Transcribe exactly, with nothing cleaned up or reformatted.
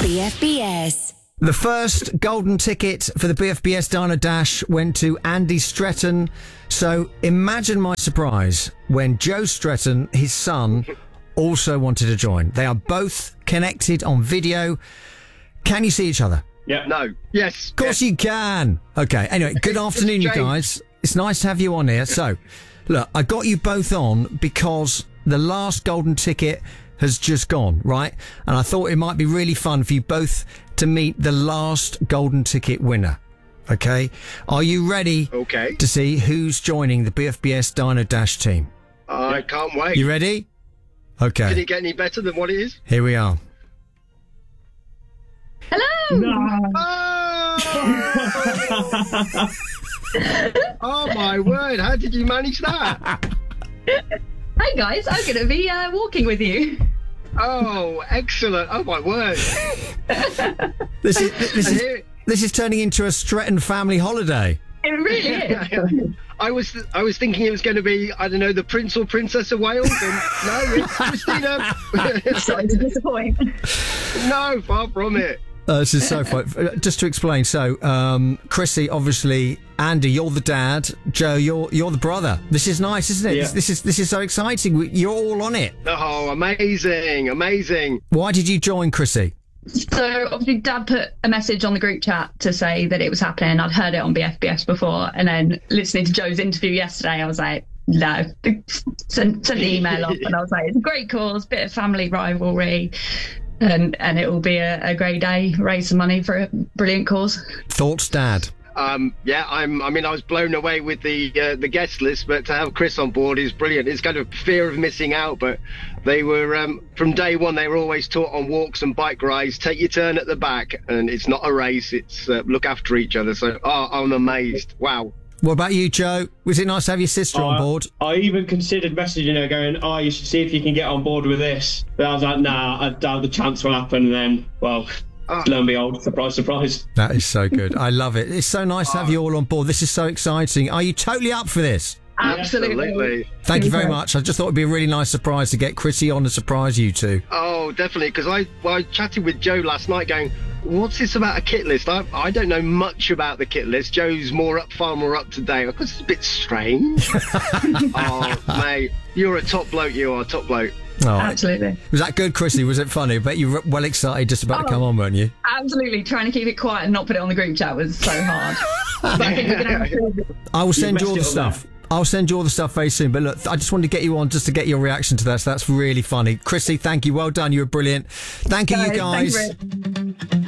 B F B S. The first golden ticket for the B F B S Diner Dash went to Andy Stretton. So imagine my surprise when Joe Stretton, his son, also wanted to join. They are both connected on video. Can you see each other? Yeah. No. Yes. Of course yes. you can. Okay. Anyway, good afternoon, you guys. It's nice to have you on here. So, look, I got you both on because the last golden ticket has just gone, right? And I thought it might be really fun for you both to meet the last golden ticket winner. Okay? Are you ready Okay. to see who's joining the B F B S Diner Dash team? I can't wait. You ready? Okay. Can it get any better than what it is? Here we are. Hello. No. Oh! Oh my word! How did you manage that? Hi guys, I'm going to be uh, walking with you. Oh, excellent! Oh my word! This is this And is here- this is turning into a Stretton family holiday. It really is. I was I was thinking it was going to be, I don't know, the Prince or Princess of Wales, and no, it's Christina. Sorry to disappoint. No, far from it. Uh, this is so fun. Just to explain, so um, Chrissy, obviously, Andy, you're the dad. Joe, you're you're the brother. This is nice, isn't it? Yeah. This, this is this is so exciting. We- You're all on it. Oh, amazing, amazing. Why did you join, Chrissy? So obviously Dad put a message on the group chat to say that it was happening. I'd heard it on B F B S before, and then listening to Joe's interview yesterday, I was like, no, send, send the email off, and I was like, it's a great cause, bit of family rivalry, and and it will be a, a great day, raise some money for a brilliant cause. Thoughts, Dad? Um, yeah, I'm. I mean, I was blown away with the uh, the guest list, but to have Chris on board is brilliant. It's kind of fear of missing out, but they were um, from day one. They were always taught on walks and bike rides. Take your turn at the back, and it's not a race. It's uh, look after each other. So, oh, I'm amazed. Wow. What about you, Joe? Was it nice to have your sister on I- board? I even considered messaging her going, oh, you should see if you can get on board with this. But I was like, nah, I doubt the chance will happen. And then, well, Oh. lo and behold, surprise, surprise. That is so good. I love it. It's so nice to have you all on board. This is so exciting. Are you totally up for this? Absolutely. Thank you very much. I just thought it'd be a really nice surprise to get Chrissy on and surprise you two. Oh, definitely. Because I, well, I chatted with Joe last night going, what's this about a kit list? I, I don't know much about the kit list. Joe's more up, far more up to date. Because it's a bit strange. Oh, mate. You're a top bloke, you are a top bloke. Oh, Absolutely. was that good, Chrissy? Was it funny? I bet you were well excited just about to Oh. come on, weren't you? Absolutely. Trying to keep it quiet and not put it on the group chat was so hard. But I think we're going to have to... I will send you all the messed it up stuff. I'll send you all the stuff very soon. But look, I just wanted to get you on just to get your reaction to that. So that's really funny. Chrissy, thank you. Well done. You were brilliant. Thank you, you Guys, guys. thank you very-